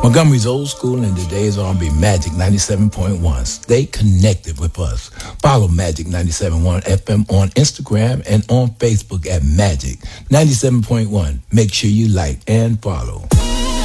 Montgomery's old school and today's R&B Magic 97.1. Stay connected with us. Follow Magic 97.1 FM on Instagram and on Facebook at Magic 97.1. Make sure you like and follow.